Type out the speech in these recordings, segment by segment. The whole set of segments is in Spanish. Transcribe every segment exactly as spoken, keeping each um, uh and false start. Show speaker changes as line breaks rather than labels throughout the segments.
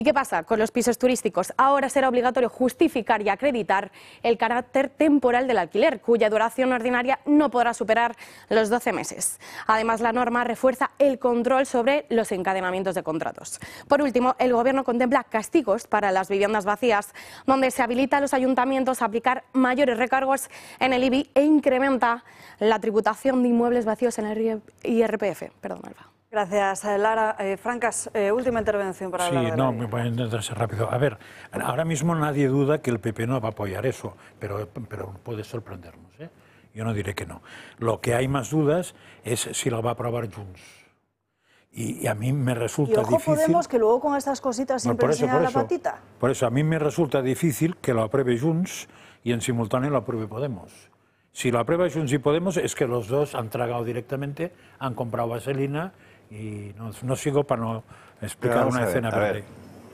¿Y qué pasa con los pisos turísticos? Ahora será obligatorio justificar y acreditar el carácter temporal del alquiler, cuya duración ordinaria no podrá superar los doce meses. Además, la norma refuerza el control sobre los encadenamientos de contratos. Por último, el Gobierno contempla castigos para las viviendas vacías, donde se habilita a los ayuntamientos a aplicar mayores recargos en el I B I e incrementa la tributación de inmuebles vacíos en el I R P F. Perdón, Alba.
Gracias, Lara. Eh, Francas, eh, última intervención para
sí,
hablar de
no,
la
me voy a intentar ser rápido. A ver, ahora mismo nadie duda que el P P no va a apoyar eso, pero, pero puede sorprendernos, ¿eh? Yo no diré que no. Lo que hay más dudas es si lo va a aprobar Junts. Y, y a mí me resulta
y ojo
difícil...
Podemos, que luego con estas cositas siempre
no,
enseña la patita.
Por eso, a mí me resulta difícil que lo apruebe Junts y en simultáneo lo apruebe Podemos. Si lo aprueba Junts y Podemos es que los dos han tragado directamente, han comprado vaselina. Y no, no sigo para no explicar una escena. Ver,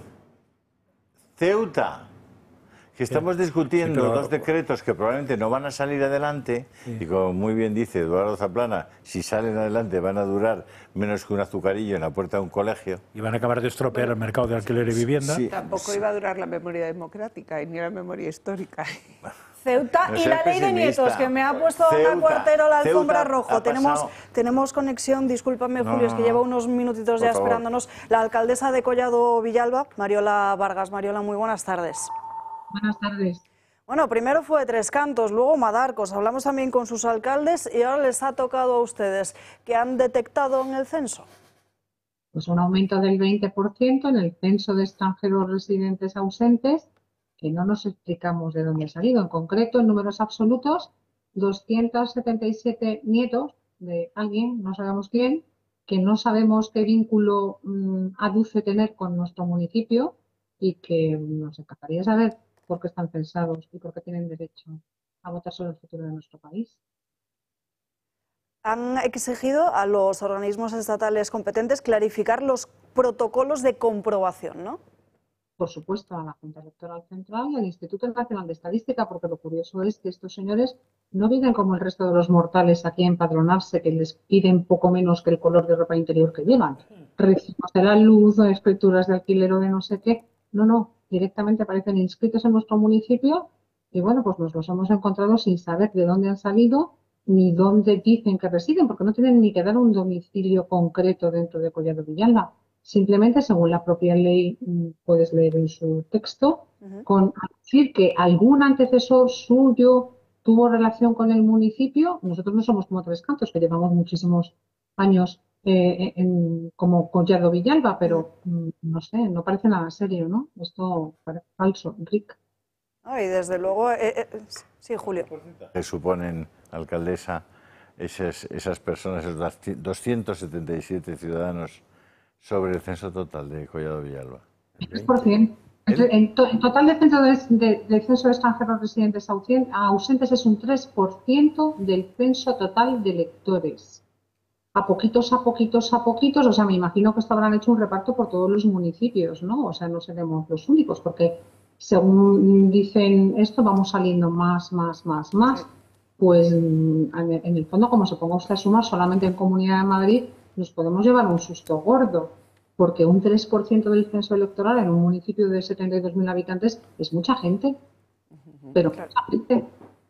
Ceuta, que estamos sí, discutiendo sí, pero... dos decretos que probablemente no van a salir adelante, sí. y como muy bien dice Eduardo Zaplana, si salen adelante van a durar menos que un azucarillo en la puerta de un colegio.
Y van a acabar de estropear bueno, el mercado de alquiler y vivienda.
Sí. Tampoco iba a durar la memoria democrática y ni la memoria histórica.
Ceuta no y la ley de nietos, que me ha puesto Ceuta, a Cuartero la alfombra rojo. Tenemos, tenemos conexión, discúlpame Julio, no, es que lleva unos minutitos ya favor. esperándonos. La alcaldesa de Collado Villalba, Mariola Vargas. Mariola, muy buenas tardes.
Buenas tardes.
Bueno, primero fue Tres Cantos, luego Madarcos. Hablamos también con sus alcaldes y ahora les ha tocado a ustedes. ¿Qué han detectado en el censo?
Pues un aumento del veinte por ciento en el censo de extranjeros residentes ausentes, que no nos explicamos de dónde ha salido. En concreto, en números absolutos, doscientos setenta y siete nietos de alguien, no sabemos quién, que no sabemos qué vínculo mmm, aduce tener con nuestro municipio y que nos encantaría saber por qué están censados y por qué tienen derecho a votar sobre el futuro de nuestro país.
Han exigido a los organismos estatales competentes clarificar los protocolos de comprobación, ¿no?
Por supuesto, a la Junta Electoral Central y al Instituto Nacional de Estadística, porque lo curioso es que estos señores no viven como el resto de los mortales aquí a empadronarse, que les piden poco menos que el color de ropa interior que llevan, recibos de la luz, escrituras de alquiler o de no sé qué. No, no, directamente aparecen inscritos en nuestro municipio y bueno, pues nos los hemos encontrado sin saber de dónde han salido ni dónde dicen que residen, porque no tienen ni que dar un domicilio concreto dentro de Collado Villalba. Simplemente, según la propia ley, puedes leer en su texto, uh-huh. con decir que algún antecesor suyo tuvo relación con el municipio. Nosotros no somos como Tres Cantos, que llevamos muchísimos años eh, en, como Collado Villalba, pero uh-huh. no sé, no parece nada serio, ¿no? Esto parece falso, Rick.
Ah, y desde luego, eh, eh, sí, Julio.
¿Qué suponen, alcaldesa, esas, esas personas, esos doscientos setenta y siete ciudadanos sobre el censo total de Collado Villalba?
El tres por ciento. En, to, en total de censo de, de, de censo de extranjeros residentes ausentes es un tres por ciento del censo total de electores. A poquitos, a poquitos, a poquitos, o sea, me imagino que esto habrán hecho un reparto por todos los municipios, ¿no? O sea, no seremos los únicos, porque según dicen esto, vamos saliendo más, más, más, más. Pues en el fondo, como se ponga usted a sumar solamente en Comunidad de Madrid, nos podemos llevar un susto gordo, porque un tres por ciento del censo electoral en un municipio de setenta y dos mil habitantes es mucha gente, pero
claro.
mucha gente.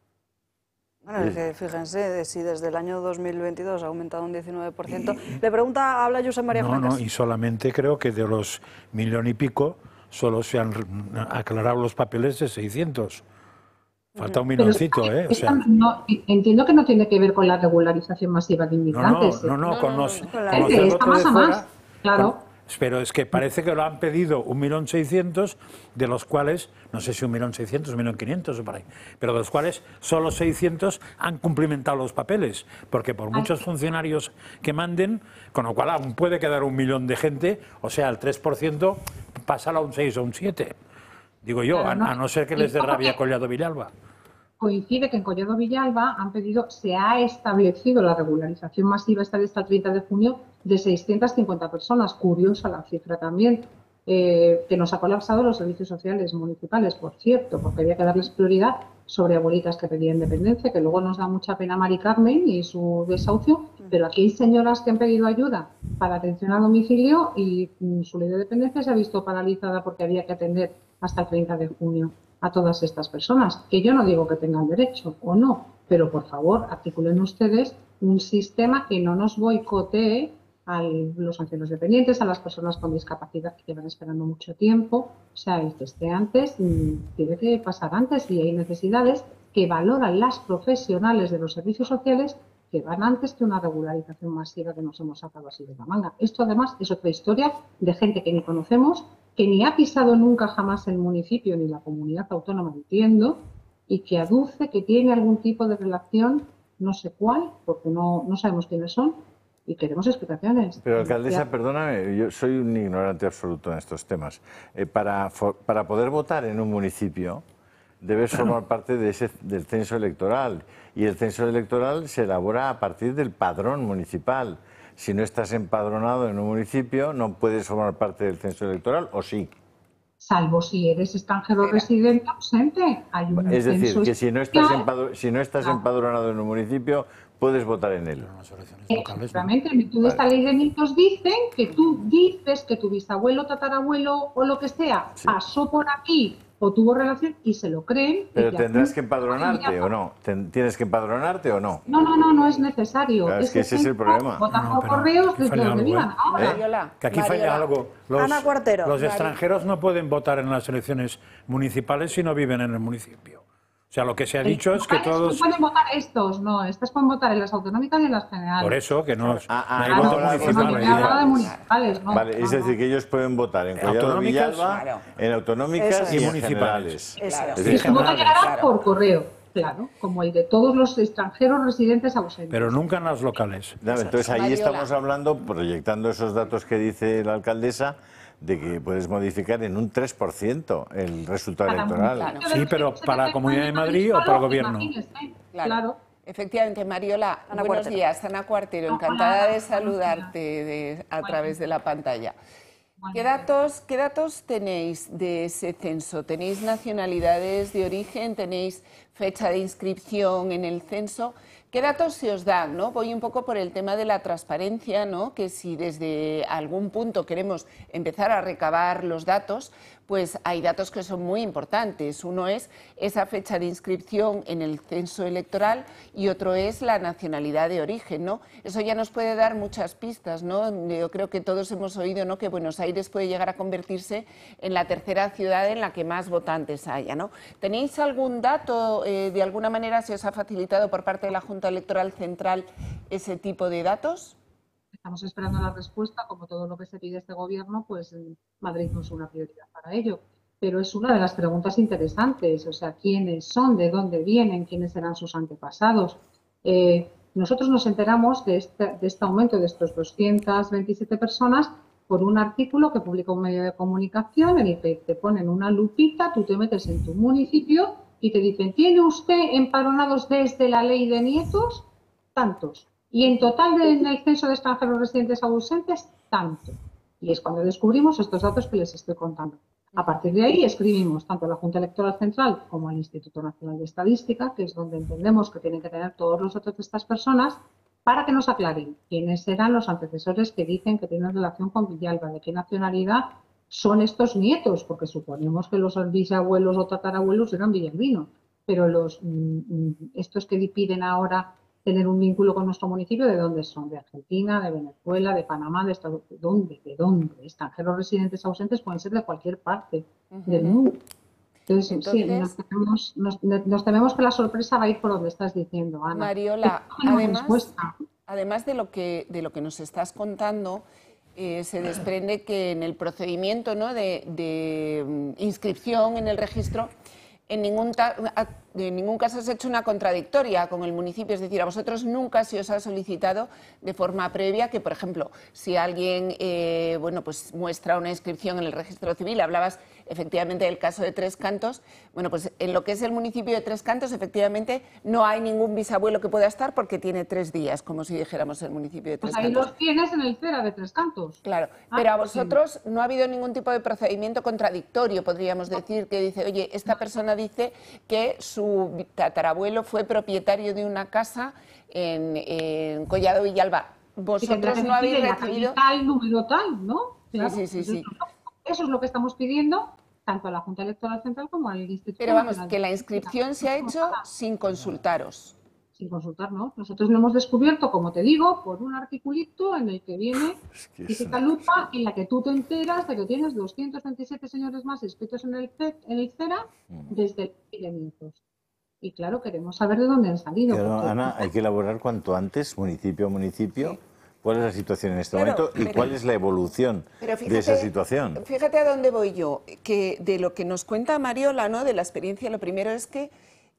Bueno, es que fíjense, si desde el año dos mil veintidós ha aumentado un diecinueve por ciento. Y, Le pregunta, habla Josep María
no,
Francas.
No, y solamente creo que de los millón y pico solo se han aclarado los papeles de seiscientos. Falta un milloncito,
Pero,
¿eh? O sea,
no, entiendo que no tiene que ver con la regularización masiva de inmigrantes.
No, no, no, no, no con los,
no,
con
no,
los
de más a
fuera,
más, claro.
Con, pero es que parece que lo han pedido un millón seiscientos, de los cuales, no sé si un millón seiscientos, un millón quinientos o por ahí, pero de los cuales solo seiscientos han cumplimentado los papeles, porque por muchos funcionarios que manden, con lo cual aún puede quedar un millón de gente, o sea, el tres por ciento pasará a un seis o un siete. Digo yo, claro, a, a no ser que les dé rabia a Collado Villalba.
Coincide que en Collado Villalba han pedido, se ha establecido la regularización masiva esta de hasta el treinta de junio de seiscientas cincuenta personas. Curiosa la cifra también. eh, que nos ha colapsado los servicios sociales municipales, por cierto, porque había que darles prioridad sobre abuelitas que pedían dependencia, que luego nos da mucha pena Mari Carmen y su desahucio, pero aquí hay señoras que han pedido ayuda para atención a domicilio y mm, su ley de dependencia se ha visto paralizada porque había que atender hasta el treinta de junio a todas estas personas, que yo no digo que tengan derecho o no, pero por favor articulen ustedes un sistema que no nos boicotee a los ancianos dependientes, a las personas con discapacidad que llevan esperando mucho tiempo. O sea, el que esté antes tiene que pasar antes y hay necesidades que valoran las profesionales de los servicios sociales que van antes que una regularización masiva que nos hemos sacado así de la manga. Esto además es otra historia de gente que ni conocemos, que ni ha pisado nunca jamás el municipio ni la comunidad autónoma, entiendo, y que aduce que tiene algún tipo de relación, no sé cuál, porque no, no sabemos quiénes son, y queremos explicaciones.
Pero, alcaldesa, perdóname, yo soy un ignorante absoluto en estos temas. Eh, para, para poder votar en un municipio, debes formar parte de ese, del censo electoral. Y el censo electoral se elabora a partir del padrón municipal. Si no estás empadronado en un municipio, no puedes formar parte del censo electoral, ¿o sí?
Salvo si eres extranjero Era. residente ausente. Hay un
es decir, que si no estás, empadro si no estás claro. empadronado en un municipio, puedes votar en él.
Exactamente. En virtud de esta ley de mitos dicen que tú dices que tu bisabuelo, tatarabuelo o lo que sea sí. pasó por aquí o tuvo relación y se lo creen.
Pero tendrás que empadronarte o no. ¿Tienes que empadronarte o no?
No, no, no, no es necesario.
Claro, es que ese es el problema.
Votan no, por correos desde donde vivan.
¿Eh? Que aquí falla algo. Los,
Ana Cuartero.
Los extranjeros no pueden votar en las elecciones municipales si no viven en el municipio. O sea, lo que se ha dicho es que todos...
No pueden votar estos, no. Estas pueden votar en las autonómicas y en las generales.
Por eso, que no,
ah, ah,
no hay
no,
voto
no,
municipal.
No, no, no, de municipales, no.
Vale, es decir, que ellos pueden votar en Collado Villalba, claro. en autonómicas y, y municipales.
Claro. Y su voto llegará claro. por correo, claro, como el de todos los extranjeros residentes ausentes.
Pero nunca en las locales.
No, entonces ahí Mariola. estamos hablando, proyectando esos datos que dice la alcaldesa, de que puedes modificar en un tres por ciento el resultado
para
electoral.
Claro.
Sí, pero ¿para la Comunidad de Madrid o para el Gobierno?
Claro.
claro.
Efectivamente, Mariola,
Ana
buenos
Cuartero.
días. Ana Cuartero, encantada de saludarte de, a través de la pantalla. ¿Qué datos, ¿Qué datos tenéis de ese censo? ¿Tenéis nacionalidades de origen? ¿Tenéis fecha de inscripción en el censo? ¿Qué datos se os dan, ¿no? Voy un poco por el tema de la transparencia, ¿no? Que si desde algún punto queremos empezar a recabar los datos, pues hay datos que son muy importantes. Uno es esa fecha de inscripción en el censo electoral y otro es la nacionalidad de origen, ¿no? Eso ya nos puede dar muchas pistas, ¿no? Yo creo que todos hemos oído, ¿no?, que Buenos Aires puede llegar a convertirse en la tercera ciudad en la que más votantes haya, ¿no? ¿Tenéis algún dato, eh, de alguna manera se os ha facilitado por parte de la Junta Electoral Central ese tipo de datos?
Estamos esperando la respuesta, como todo lo que se pide a este gobierno, pues Madrid no es una prioridad para ello. Pero es una de las preguntas interesantes, o sea, ¿quiénes son? ¿De dónde vienen? ¿Quiénes serán sus antepasados? Eh, nosotros nos enteramos de este, de este aumento de estos doscientas veintisiete personas por un artículo que publica un medio de comunicación en el que te ponen una lupita, tú te metes en tu municipio y te dicen, ¿tiene usted empadronados desde la ley de nietos? Tantos. Y en total de, en el censo de extranjeros residentes ausentes, tanto. Y es cuando descubrimos estos datos que les estoy contando. A partir de ahí escribimos tanto a la Junta Electoral Central como al Instituto Nacional de Estadística, que es donde entendemos que tienen que tener todos los datos de estas personas, para que nos aclaren quiénes eran los antecesores que dicen que tienen relación con Villalba, de qué nacionalidad son estos nietos, porque suponemos que los bisabuelos o tatarabuelos eran villalbinos, pero los mm, estos que piden ahora tener un vínculo con nuestro municipio, ¿de dónde son? ¿De Argentina, de Venezuela, de Panamá, de Estados Unidos? ¿De dónde? ¿De dónde? Extranjeros residentes ausentes pueden ser de cualquier parte uh-huh. del mundo. Entonces, Entonces sí, nos tememos, nos, nos tememos que la sorpresa va a ir por donde estás diciendo, Ana.
Mariola, además, además de lo que de lo que nos estás contando, eh, se desprende que en el procedimiento, ¿no?, de, de inscripción en el registro, en ningún en ningún caso se ha hecho una contradictoria con el municipio, es decir, a vosotros nunca se os ha solicitado de forma previa que, por ejemplo, si alguien eh, bueno, pues muestra una inscripción en el registro civil, hablabas efectivamente del caso de Tres Cantos, bueno, pues en lo que es el municipio de Tres Cantos, efectivamente no hay ningún bisabuelo que pueda estar porque tiene tres días, como si dijéramos el municipio de Tres
pues ahí
Cantos.
los tienes en el CERA de Tres Cantos.
Claro,
Ah,
pero a
pues sí.
vosotros no ha habido ningún tipo de procedimiento contradictorio, podríamos decir, que dice, oye, esta persona dice que su tatarabuelo fue propietario de una casa en, en Collado Villalba. Vosotros no habéis recibido...
Tal, número tal, ¿no? Claro,
sí, sí, sí, sí.
Eso es lo que estamos pidiendo tanto a la Junta Electoral Central como al Instituto.
Pero vamos, que la inscripción se ha hecho sin consultaros.
Sin consultarnos. Nosotros lo hemos descubierto, como te digo, por un articulito en el que viene
Es que es
física
una-
lupa, en la que tú te enteras de que tienes doscientos veintisiete señores más inscritos en el, C- en el CERA desde el dos mil quinientos. Y claro, queremos saber de dónde han salido.
Pero,
porque-
Ana, hay que elaborar cuanto antes, municipio a municipio,
Sí.
cuál es la situación en este
Claro,
momento y
pero-
cuál es la evolución
Pero
de esa situación.
Fíjate a dónde voy yo, que de lo que nos cuenta Mariola, ¿no? De la experiencia, lo primero es que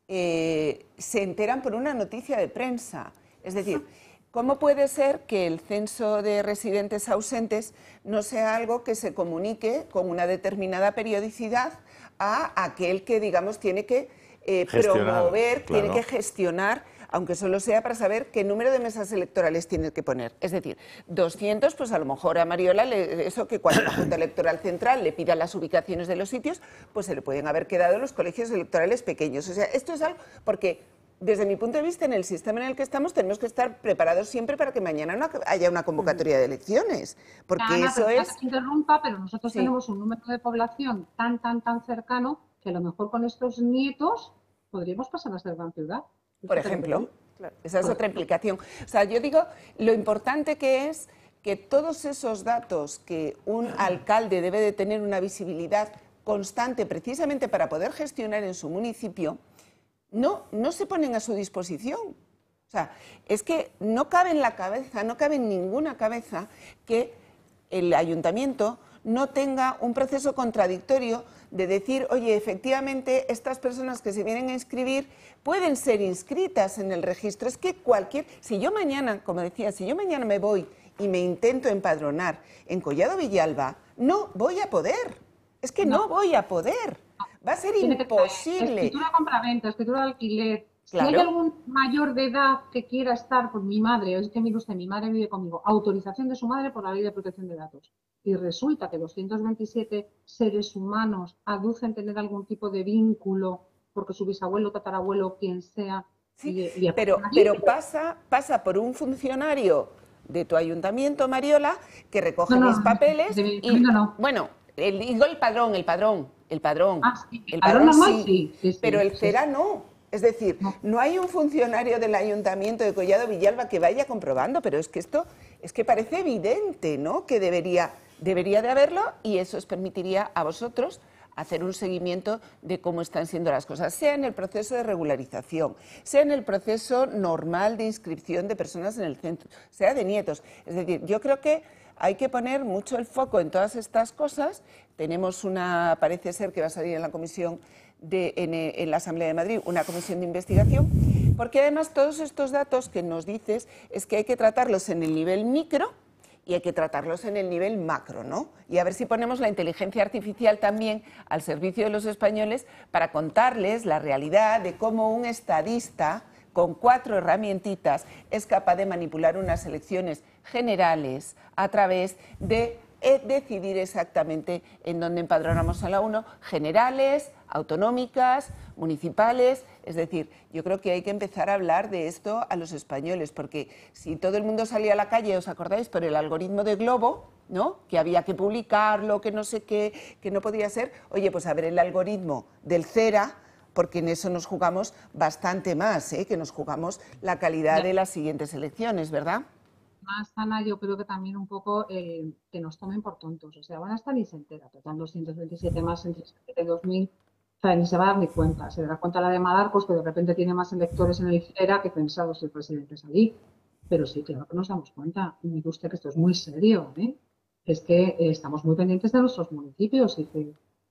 eh, se enteran por una noticia de prensa. Es decir, ¿cómo puede ser que el censo de residentes ausentes no sea algo que se comunique con una determinada periodicidad a aquel que, digamos, tiene que eh,
Gestionar,
promover,
claro.
tiene que gestionar, aunque solo sea para saber qué número de mesas electorales tiene que poner? Es decir, doscientos, pues a lo mejor a Mariola, le- eso que cuando la Junta Electoral Central le pida las ubicaciones de los sitios, pues se le pueden haber quedado los colegios electorales pequeños. O sea, esto es algo, porque desde mi punto de vista, en el sistema en el que estamos, tenemos que estar preparados siempre para que mañana no haya una convocatoria de elecciones, porque
Ana,
eso
perdona
es...
que te interrumpa, pero nosotros
Sí.
tenemos un número de población tan, tan, tan cercano que a lo mejor con estos nietos podríamos pasar a ser gran ciudad.
Por
Eso te lo
ejemplo,
digo.
claro, esa es otra implicación. O sea, yo digo, lo importante que es que todos esos datos que un alcalde debe de tener una visibilidad constante precisamente para poder gestionar en su municipio, no, no se ponen a su disposición. O sea, es que no cabe en la cabeza, no cabe en ninguna cabeza que el ayuntamiento no tenga un proceso contradictorio de decir, oye, efectivamente, estas personas que se vienen a inscribir pueden ser inscritas en el registro. Es que cualquier... Si yo mañana, como decía, si yo mañana me voy y me intento empadronar en Collado Villalba, no voy a poder. Es que no, no voy a poder. Va a ser
Tiene
imposible.
Escritura compraventa, escritura de alquiler.
Claro.
Si hay algún mayor de edad que quiera estar por mi madre, es que mire usted, mi madre vive conmigo, autorización de su madre por la Ley de Protección de Datos. Y resulta que doscientos veintisiete seres humanos aducen tener algún tipo de vínculo porque su bisabuelo, tatarabuelo, quien sea.
Sí,
y, y
pero, pero pasa, pasa por un funcionario de tu ayuntamiento, Mariola, que recoge
No, no,
mis papeles
de mi
y,
no.
bueno, el, digo el padrón, el padrón, el padrón.
Ah, sí,
el
padrón normal, sí, sí, sí,
pero el
sí.
CERA no. Es decir, no. no hay un funcionario del Ayuntamiento de Collado Villalba que vaya comprobando, pero es que esto es que parece evidente, ¿no? Que debería, debería de haberlo y eso os permitiría a vosotros hacer un seguimiento de cómo están siendo las cosas, sea en el proceso de regularización, sea en el proceso normal de inscripción de personas en el centro, sea de nietos. Es decir, yo creo que hay que poner mucho el foco en todas estas cosas. Tenemos una, parece ser que va a salir en la comisión de, en, en la Asamblea de Madrid, una comisión de investigación, porque además todos estos datos que nos dices es que hay que tratarlos en el nivel micro y hay que tratarlos en el nivel macro, ¿no? Y a ver si ponemos la inteligencia artificial también al servicio de los españoles para contarles la realidad de cómo un estadista con cuatro herramientitas es capaz de manipular unas elecciones generales a través de decidir exactamente en dónde empadronamos a la uno, generales, autonómicas, municipales. Es decir, yo creo que hay que empezar a hablar de esto a los españoles, porque si todo el mundo salía a la calle, ¿os acordáis? Por el algoritmo de Globo, ¿no? Que había que publicarlo, que no sé qué, que no podía ser. Oye, pues a ver el algoritmo del CERA, porque en eso nos jugamos bastante más, ¿eh? Que nos jugamos la calidad de las siguientes elecciones, ¿verdad?
Más, Ana, yo creo que también un poco eh, que nos tomen por tontos. O sea, van a estar ni se entera, total doscientos veintisiete más entre dos mil, o sea, ni se va a dar ni cuenta. Se dará cuenta la de Madarcos, que de repente tiene más electores en el CERA que pensados el presidente allí. Pero sí, claro que nos damos cuenta. Y me gusta que esto es muy serio, ¿eh? Es que eh, estamos muy pendientes de nuestros municipios y que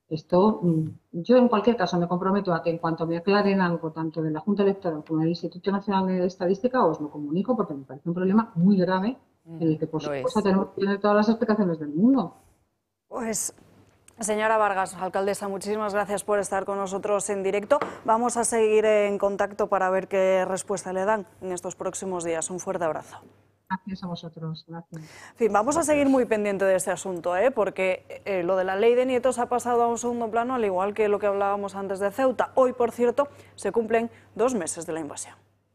Esto, yo en cualquier caso me comprometo a que en cuanto me aclaren algo, tanto de la Junta Electoral como del Instituto Nacional de Estadística, os lo comunico porque me parece un problema muy grave en el que, por supuesto, tenemos que tener todas las explicaciones del mundo.
Pues, señora Vargas, alcaldesa, muchísimas gracias por estar con nosotros en directo. Vamos a seguir en contacto para ver qué respuesta le dan en estos próximos días. Un fuerte abrazo.
Gracias a vosotros. Gracias.
En fin, vamos a seguir muy pendiente de este asunto, ¿eh? porque eh, lo de la ley de nietos ha pasado a un segundo plano, al igual que lo que hablábamos antes de Ceuta. Hoy, por cierto, se cumplen dos meses de la invasión.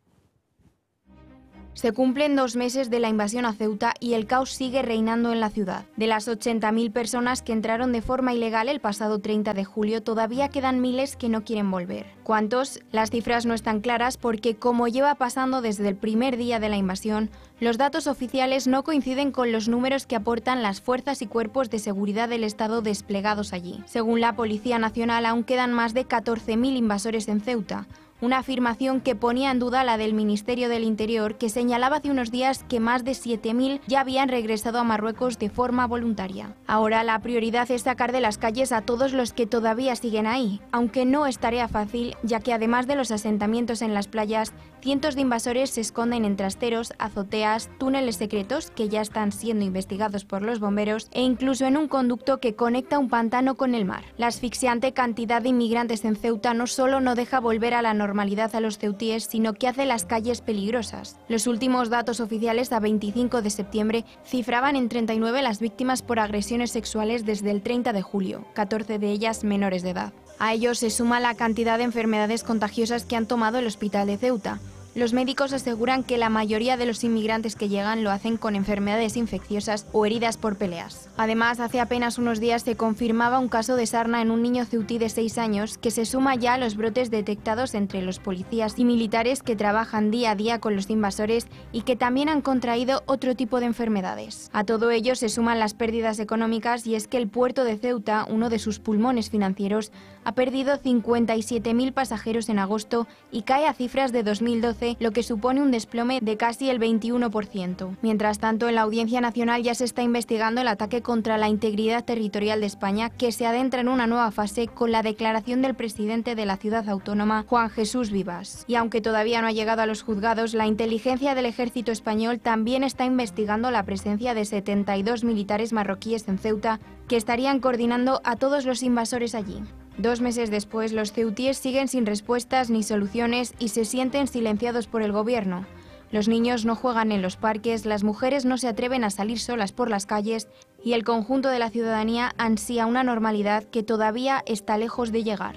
Se cumplen dos meses de la invasión a Ceuta y el caos sigue reinando en la ciudad. De las ochenta mil personas que entraron de forma ilegal el pasado treinta de julio, todavía quedan miles que no quieren volver. ¿Cuántos? Las cifras no están claras porque, como lleva pasando desde el primer día de la invasión, los datos oficiales no coinciden con los números que aportan las fuerzas y cuerpos de seguridad del Estado desplegados allí. Según la Policía Nacional, aún quedan más de catorce mil invasores en Ceuta, una afirmación que ponía en duda la del Ministerio del Interior, que señalaba hace unos días que más de siete mil ya habían regresado a Marruecos de forma voluntaria. Ahora la prioridad es sacar de las calles a todos los que todavía siguen ahí, aunque no es tarea fácil, ya que además de los asentamientos en las playas, cientos de invasores se esconden en trasteros, azoteas, túneles secretos que ya están siendo investigados por los bomberos e incluso en un conducto que conecta un pantano con el mar. La asfixiante cantidad de inmigrantes en Ceuta no solo no deja volver a la normalidad normalidad a los ceutíes, sino que hace las calles peligrosas. Los últimos datos oficiales a veinticinco de septiembre cifraban en treinta y nueve las víctimas por agresiones sexuales desde el treinta de julio, catorce de ellas menores de edad. A ello se suma la cantidad de enfermedades contagiosas que han tomado el hospital de Ceuta. Los médicos aseguran que la mayoría de los inmigrantes que llegan lo hacen con enfermedades infecciosas o heridas por peleas. Además, hace apenas unos días se confirmaba un caso de sarna en un niño ceutí de seis años que se suma ya a los brotes detectados entre los policías y militares que trabajan día a día con los invasores y que también han contraído otro tipo de enfermedades. A todo ello se suman las pérdidas económicas y es que el puerto de Ceuta, uno de sus pulmones financieros, ha perdido cincuenta y siete mil pasajeros en agosto y cae a cifras de dos mil doce, lo que supone un desplome de casi el veintiuno por ciento. Mientras tanto, en la Audiencia Nacional ya se está investigando el ataque contra la integridad territorial de España, que se adentra en una nueva fase con la declaración del presidente de la ciudad autónoma, Juan Jesús Vivas. Y aunque todavía no ha llegado a los juzgados, la inteligencia del ejército español también está investigando la presencia de setenta y dos militares marroquíes en Ceuta que estarían coordinando a todos los invasores allí. Dos meses después, los ceutíes siguen sin respuestas ni soluciones y se sienten silenciados por el gobierno. Los niños no juegan en los parques, las mujeres no se atreven a salir solas por las calles y el conjunto de la ciudadanía ansía una normalidad que todavía está lejos de llegar.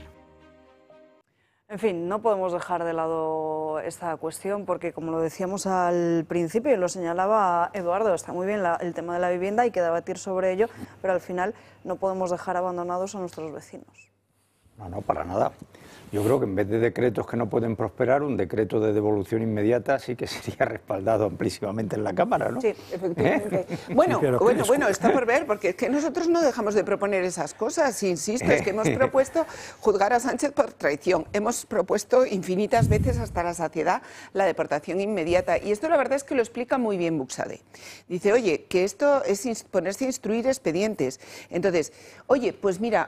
En fin, no podemos dejar de lado esta cuestión porque, como lo decíamos al principio y lo señalaba Eduardo, está muy bien la, el tema de la vivienda, hay que debatir sobre ello, pero al final no podemos dejar abandonados a nuestros vecinos.
No, no, para nada. Yo creo que en vez de decretos que no pueden prosperar, un decreto de devolución inmediata sí que sería respaldado amplísimamente en la Cámara, ¿no?
Sí, efectivamente. ¿Eh? Bueno, sí, bueno, es... bueno, está por ver, porque es que nosotros no dejamos de proponer esas cosas, insisto, es que hemos propuesto juzgar a Sánchez por traición, hemos propuesto infinitas veces hasta la saciedad la deportación inmediata, y esto la verdad es que lo explica muy bien Buxade. Dice, oye, que esto es ponerse a instruir expedientes. Entonces, oye, pues mira,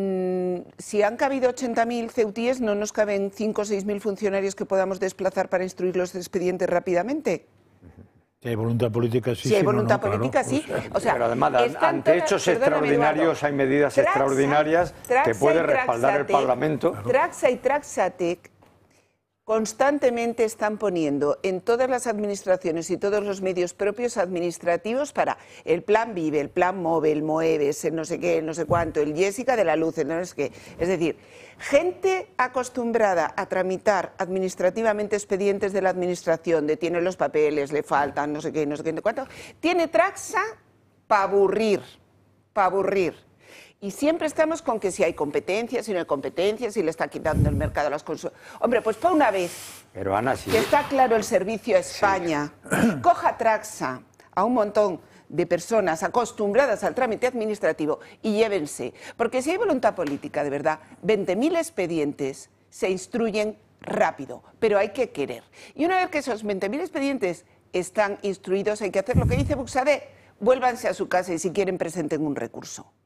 si han cabido ochenta mil ceutíes, ¿no nos caben cinco o seis mil funcionarios que podamos desplazar para instruir los expedientes rápidamente?
Si hay voluntad política, sí.
Si hay
sí,
voluntad
no, no,
política,
claro.
sí. O sea,
pero además, ante todas, hechos extraordinarios hay medidas Traxa, extraordinarias Traxa que puede respaldar Traxatec, el Parlamento.
Claro. Traxa y Traxatec constantemente están poniendo en todas las administraciones y todos los medios propios administrativos para el plan Vive, el plan Move, el Moeves, el no sé qué, el no sé cuánto, el Jessica de la Luz, el no sé qué. Es decir, gente acostumbrada a tramitar administrativamente expedientes de la administración, de tiene los papeles, le faltan, no sé qué, no sé qué, no sé cuánto, tiene Traxa para aburrir, para aburrir. Y siempre estamos con que si hay competencia, si no hay competencia, si le está quitando el mercado a las consultas. Hombre, pues para una vez
Pero, Ana, sí.
que está claro el servicio a España, sí. coja Traxa a un montón de personas acostumbradas al trámite administrativo y llévense. Porque si hay voluntad política, de verdad, veinte mil expedientes se instruyen rápido, pero hay que querer. Y una vez que esos veinte mil expedientes están instruidos, hay que hacer lo que dice Buxade, vuélvanse a su casa y si quieren presenten un recurso.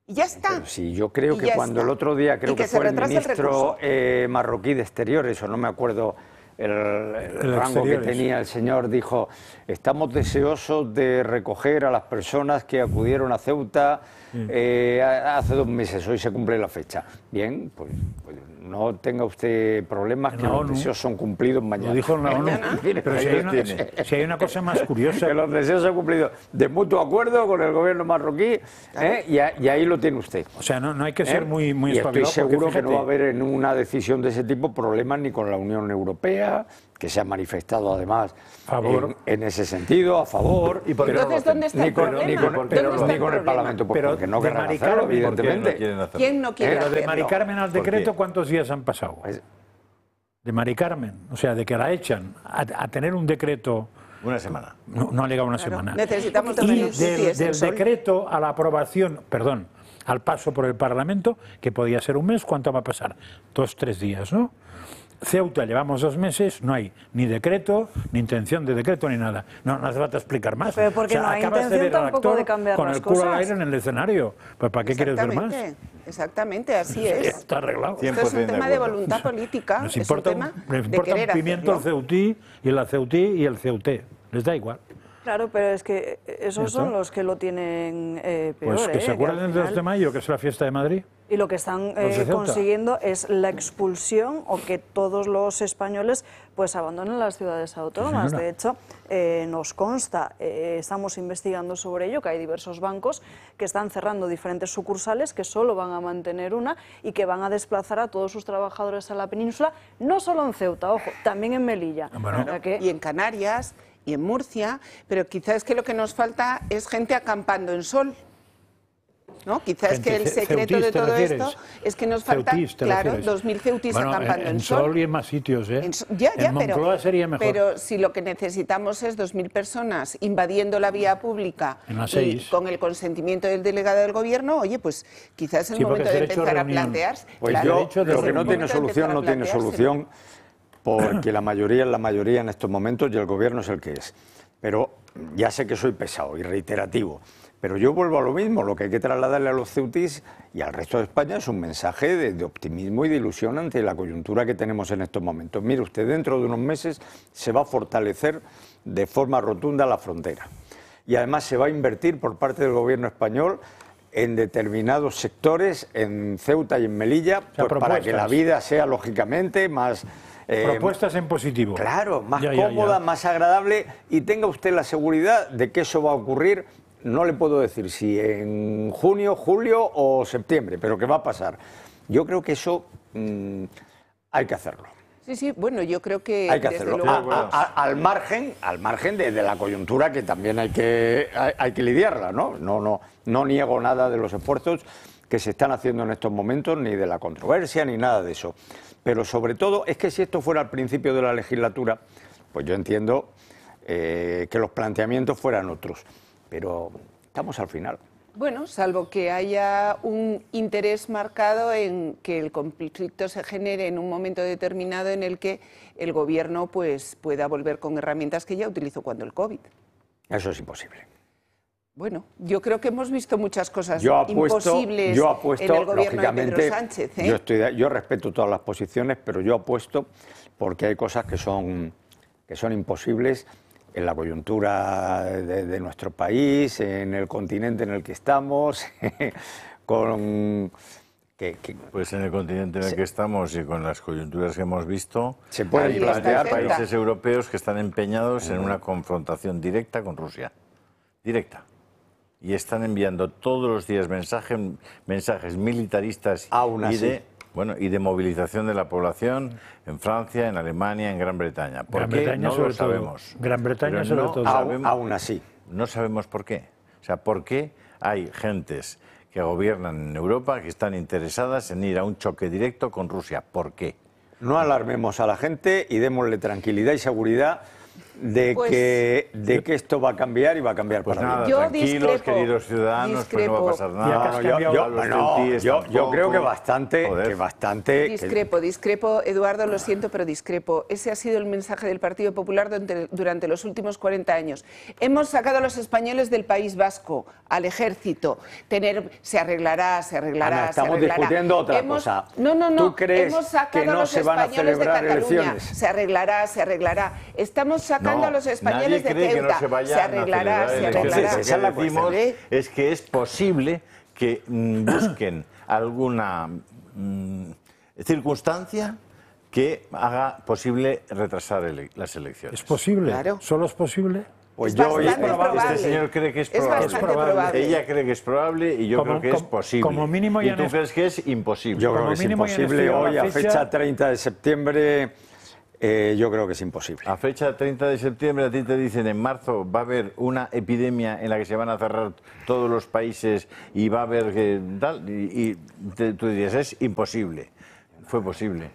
Y ya está.
Pero sí, yo creo
Y
que
ya
cuando
está.
el otro día, creo
Y que
que
se
fue el
retrase el
ministro
recurso.
eh, marroquí de Exteriores, o no me acuerdo el, el
El
rango que
Exteriores.
tenía el señor, dijo, estamos deseosos de recoger a las personas que acudieron a Ceuta eh, hace dos meses, hoy se cumple la fecha. Bien, pues, pues no tenga usted problemas,
En
que
la
los
ONU.
deseos son cumplidos mañana.
Lo dijo en la ONU. Pero si hay, una, si hay una cosa más curiosa...
Que los deseos se han cumplido de mutuo acuerdo con el gobierno marroquí, ¿eh? y, a- y ahí lo tiene usted.
O sea, no, no hay que ser
¿Eh?
muy, muy
y estoy
espabilado, porque
seguro que
fíjate,
no va a haber en una decisión de ese tipo problemas ni con la Unión Europea, que se ha manifestado además
Favor.
En, en ese sentido, a favor.
¿Y por qué
Entonces, ¿dónde está
ni
el
con,
problema?
ni con-
¿Dónde
pero
está
ni
el
con el
problema?
Parlamento, pues
Pero
porque no
de
querrán
Mari
hacerlo,
Carmen, ¿por qué no
evidentemente.
quieren hacerlo?
¿Quién no quiere
Pero de
hacerlo?
Mari Carmen al
¿Por qué?
decreto, ¿cuántos días han pasado?
Pues,
De Mari Carmen, o sea, de que la echan a, a tener un decreto,
Una semana.
no, no ha llegado una semana.
Necesitamos
Y
también
del, del decreto a la aprobación, perdón, al paso por el Parlamento, que podía ser un mes, ¿cuánto va a pasar? Dos, tres días, ¿no? Ceuta, llevamos dos meses, no hay ni decreto, ni intención de decreto, ni nada. No, no hace falta explicar más.
Pero porque no hay
acabas
intención
ver al
tampoco
actor
de cambiar
con
las
el culo al
cosas.
aire en el escenario. Pues ¿para qué quieres ver más?
Exactamente, exactamente, así
Ya
es.
está arreglado.
Esto es un
cien por ciento de
tema de
acuerdo.
voluntad política,
Les
es un
importa,
tema
un, les
de
importa un
querer
pimiento el
hacerlo.
ceutí y la ceutí y el ceuté. Les da igual.
Claro, pero es que esos
¿Esto?
son los que lo tienen eh, peor.
Pues que
¿eh?
se acuerden
al
del dos de
final-
mayo, que es la fiesta de Madrid.
Y lo que están
Los de
eh,
Ceuta.
consiguiendo es la expulsión o que todos los españoles pues abandonen las ciudades autónomas.
señora.
De hecho, eh, nos consta, eh, estamos investigando sobre ello, que hay diversos bancos que están cerrando diferentes sucursales, que solo van a mantener una y que van a desplazar a todos sus trabajadores a la península, no solo en Ceuta, ojo, también en Melilla.
Bueno.
O sea que-
Y en Canarias y en Murcia, pero quizás es que lo que nos falta es gente acampando en sol. ¿No? Quizás es
Gente
que el
ce-
secreto
ceutís,
de
¿te
todo
refieres?
esto es que nos falta,
Ceutís, ¿te
claro,
refieres?
dos mil ceutís
Bueno,
acampando
en,
en,
en Sol y en más sitios, ¿eh?
En so- ya, ya,
en
pero,
Moncloa sería mejor.
pero si lo que necesitamos es dos mil personas invadiendo la vía pública
En las
y
seis.
con el consentimiento del delegado del gobierno, oye, pues quizás es el
Sí, porque
momento
es
de
derecho a
empezar a
reunión.
plantearse.
Pues
Claro,
yo,
derecho de
lo que
reunión.
no tiene
Es el momento de
solución, no
empezar a
tiene
planteárselo.
solución, porque la mayoría es la mayoría en estos momentos y el gobierno es el que es. Pero ya sé que soy pesado y reiterativo, pero yo vuelvo a lo mismo. Lo que hay que trasladarle a los ceutís y al resto de España es un mensaje de, de optimismo y de ilusión ante la coyuntura que tenemos en estos momentos. Mire usted, dentro de unos meses se va a fortalecer de forma rotunda la frontera. Y además se va a invertir por parte del gobierno español en determinados sectores, en Ceuta y en Melilla,
sea,
pues para que la
propuestas.
vida sea lógicamente más... eh,
Propuestas en positivo.
Claro, más
Ya, ya,
cómoda,
ya.
más agradable, y tenga usted la seguridad de que eso va a ocurrir. No le puedo decir si en junio, julio o septiembre, pero que va a pasar. Yo creo que eso mm, hay que hacerlo.
Sí, sí, bueno, yo creo que
Hay que
desde
hacerlo.
luego-
A- a- a- al margen, al margen de, de la coyuntura que también hay que, hay, hay que lidiarla, ¿no? No, no, no niego nada de los esfuerzos que se están haciendo en estos momentos, ni de la controversia, ni nada de eso. Pero sobre todo es que si esto fuera al principio de la legislatura, pues yo entiendo eh, que los planteamientos fueran otros. Pero estamos al final.
Bueno, salvo que haya un interés marcado en que el conflicto se genere en un momento determinado en el que el gobierno pues, pueda volver con herramientas que ya utilizó cuando el COVID.
Eso es imposible.
Bueno, yo creo que hemos visto muchas cosas
Yo apuesto,
imposibles
yo apuesto,
en el gobierno de
lógicamente,
Pedro Sánchez. ¿eh?
yo, estoy de- yo respeto todas las posiciones, pero yo apuesto porque hay cosas que son, que son imposibles en la coyuntura de, de nuestro país, en el continente en el que estamos, con... Que, que
Pues en el continente en el que estamos y con las coyunturas que hemos visto,
se pueden
Ahí está
plantear,
el
pero-
países europeos que están empeñados en una confrontación directa con Rusia. Directa. Y están enviando todos los días mensajes, mensajes militaristas
Aún
y
así.
de, bueno, y de movilización de la población en Francia, en Alemania, en Gran Bretaña. ¿Por
Gran
qué?
Bretaña
no
sobre
lo
todo.
sabemos.
Gran Bretaña
Pero
sobre
no
todo.
aún,
sabemos-
aún así.
No sabemos por qué. O sea, ¿por qué hay gentes que gobiernan en Europa que están interesadas en ir a un choque directo con Rusia? ¿Por qué?
No alarmemos a la gente y démosle tranquilidad y seguridad de,
Pues-
que, de que esto va a cambiar y va a cambiar
Pues
para
nada,
bien.
Yo
tranquilos,
discrepo,
queridos ciudadanos, pues no va a pasar
discrepo.
nada.
No, yo, yo-
A los
no,
ceutíes
yo- yo
tampoco.
creo que bastante,
Joder.
que bastante. que-
Discrepo, discrepo, Eduardo, lo siento, pero discrepo. Ese ha sido el mensaje del Partido Popular durante, durante los últimos cuarenta años. Hemos sacado a los españoles del País Vasco, al ejército. Tener, se arreglará, se arreglará,
Ana, estamos
se arreglará.
discutiendo otra
Hemos-
cosa.
No, no, no.
¿Tú crees
Hemos sacado
que no
a los
se van a
españoles de
celebrar
Cataluña.
elecciones?
Se arreglará, se arreglará. Estamos sacando
No,
a los españoles
nadie
de
cree que
Ceuta.
no se vayan
se arreglará,
a
se
celebrar
arreglará.
elecciones.
Esa es la
Lo que decimos
cuestión.
es que es posible que mm, busquen alguna mm, circunstancia que haga posible retrasar ele- las elecciones.
¿Es posible?
Claro.
¿Solo es posible?
Pues
Es
yo hoy-
bastante probable.
Este señor cree que es
Es
probable.
bastante probable.
Ella cree que es probable y yo
Como-
creo que es
como-
posible.
como mínimo
y
ya
tú
en
crees que es imposible.
Yo creo
Como
que es
mínimo, y en
imposible
estudio
hoy,
la
a
fecha-
fecha treinta de septiembre, eh, yo creo que es imposible.
A fecha treinta de septiembre a ti te dicen en marzo va a haber una epidemia en la que se van a cerrar todos los países y va a haber que tal y, y te- tú dirías es imposible. Fue posible.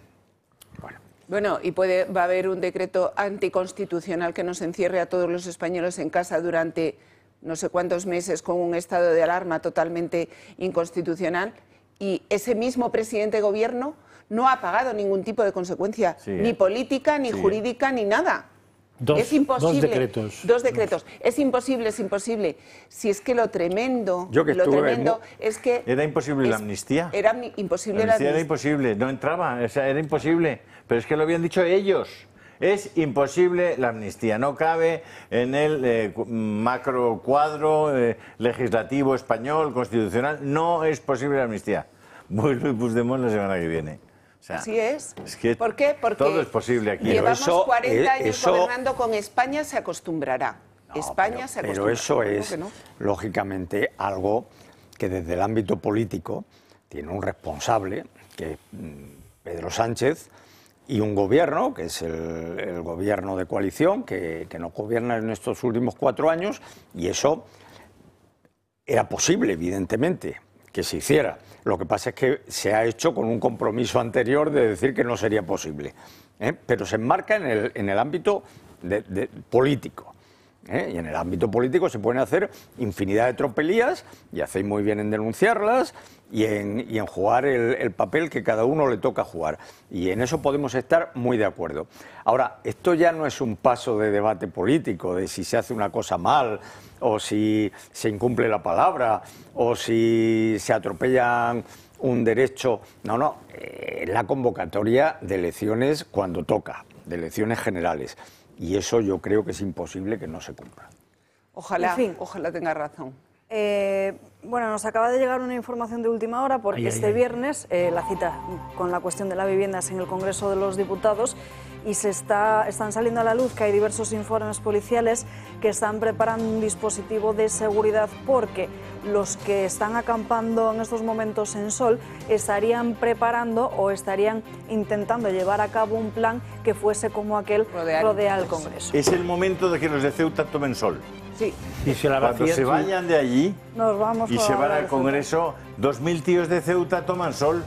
Bueno, y puede, va a haber un decreto anticonstitucional que nos encierre a todos los españoles en casa durante no sé cuántos meses con un estado de alarma totalmente inconstitucional y ese mismo presidente de gobierno no ha pagado ningún tipo de consecuencia,
Sí,
ni
eh.
política, ni
Sí, eh.
jurídica, ni nada.
Dos-
es imposible.
dos decretos.
Dos decretos. Es imposible, es imposible. Si es que lo tremendo,
Yo que
lo
estuve
tremendo
mu-
es que...
Era imposible la
es-
amnistía.
Era mi- imposible
La
la
amnistía era
amnistía.
imposible, no entraba, o sea, era imposible. Pero es que lo habían dicho ellos. Es imposible la amnistía, no cabe en el eh, cu- macro cuadro eh, legislativo español, constitucional, no es posible la amnistía. Muy Luis Puigdemont la semana que viene. O sea,
Así es.
es que
¿Por qué? Porque
todo es posible aquí.
llevamos
eso,
cuarenta
eh,
años
eso-
gobernando con España, se acostumbrará.
No,
España
pero,
se
pero
acostumbra.
eso
¿Cómo
es,
que no?
lógicamente, algo que desde el ámbito político tiene un responsable, que es mm, Pedro Sánchez, y un gobierno, que es el, el gobierno de coalición, que, que nos gobierna en estos últimos cuatro años, y eso era posible, evidentemente, que se hiciera. Lo que pasa es que se ha hecho con un compromiso anterior de decir que no sería posible. ¿eh? Pero se enmarca en el, en el ámbito de- de- político. ¿eh? Y en el ámbito político se pueden hacer infinidad de tropelías, y hacéis muy bien en denunciarlas, y en, y en jugar el, el papel que cada uno le toca jugar. Y en eso podemos estar muy de acuerdo. Ahora, esto ya no es un paso de debate político, de si se hace una cosa mal, o si se incumple la palabra, o si se atropellan un derecho. No, no, eh, la convocatoria de elecciones cuando toca, de elecciones generales. Y eso yo creo que es imposible que no se cumpla.
Ojalá,
En fin.
ojalá tenga razón.
Eh, bueno, nos acaba de llegar una información de última hora porque
Ay, ay,
este
ay.
viernes eh, la cita con la cuestión de la vivienda es en el Congreso de los Diputados y se está, están saliendo a la luz que hay diversos informes policiales que están preparando un dispositivo de seguridad porque los que están acampando en estos momentos en Sol estarían preparando o estarían intentando llevar a cabo un plan que fuese como aquel
Rodear.
rodea al Congreso.
Es el momento de que los de Ceuta tomen sol.
Sí.
Y se la
Cuando
vacían,
se
sí.
vayan de allí
Nos vamos
y
con
se
la
van
hora
al
de
Congreso, dos mil tíos de Ceuta toman sol.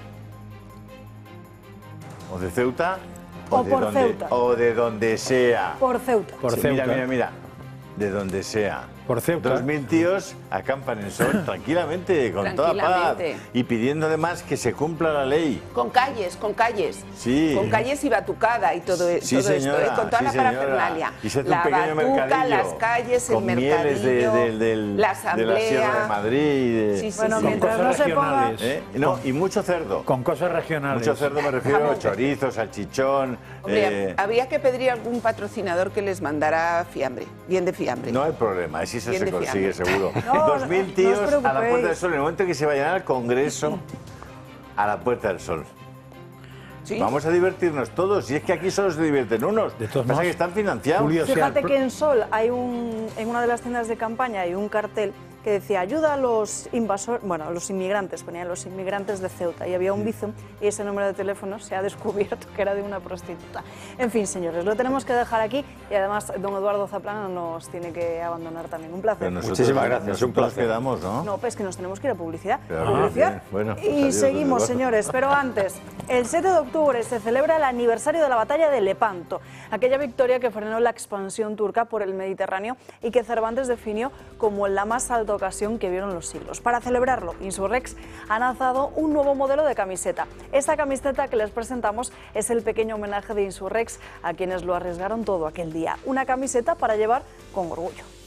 O de Ceuta
O
de
por
donde,
Ceuta.
o de donde sea.
Por Ceuta.
Por
Sí,
Ceuta.
Mira, mira, mira. De donde sea.
Por Ceuta.
Dos mil tíos acampan en sol tranquilamente, con toda paz.
Tranquilamente.
Y pidiendo además que se cumpla la ley.
Con calles, con calles.
Sí.
Con calles y batucada y todo,
Sí,
todo
señora,
esto, ¿eh? Con toda
sí,
la
señora.
parafernalia.
Y se hace
la
un pequeño
batuca,
mercadillo.
las calles,
con
el
mieles de,
mercadillo,
de- del-
la
de
asamblea.
la Sierra de Madrid. de-
Sí, sí,
Bueno,
sí.
mientras
cosas
no se ponga...
regionales.
¿Eh? No, y mucho cerdo.
Con cosas regionales.
Mucho cerdo me refiero a chorizo, salchichón.
Hombre,
eh,
habría que pedir a algún patrocinador que les mandara fiambre, bien de fiambre.
no hay problema, si eso
Bien
se
de
consigue
fiambre.
seguro.
No,
Dos
no,
mil
no os
tíos a la
preocupéis.
Puerta del Sol, en el momento que se vayan al Congreso, a la Puerta del Sol.
¿Sí?
Vamos a divertirnos todos, y es que aquí solo se divierten unos.
De todos
Pasa
modos,
que están financiados.
Julio, sea,
Fíjate
el pro-
que en Sol hay un, en una de las tiendas de campaña hay un cartel que decía ayuda a los invasores, bueno, a los inmigrantes, ponían los inmigrantes de Ceuta y había un bizum y ese número de teléfono se ha descubierto que era de una prostituta. En fin, señores, lo tenemos que dejar aquí y además don Eduardo Zaplana nos tiene que abandonar también. Un placer.
Pero nosotros-
Muchísimas gracias,
nosotros
un placer.
quedamos, ¿no?
No, pues que nos tenemos que ir a publicidad.
Claro,
Publicidad.
bien. Bueno, pues
y
adiós,
seguimos,
Eduardo.
señores, pero antes El siete de octubre se celebra el aniversario de la batalla de Lepanto, aquella victoria que frenó la expansión turca por el Mediterráneo y que Cervantes definió como la más alta ocasión que vieron los siglos. Para celebrarlo, Insurrex ha lanzado un nuevo modelo de camiseta. Esta camiseta que les presentamos es el pequeño homenaje de Insurrex a quienes lo arriesgaron todo aquel día. Una camiseta para llevar con orgullo.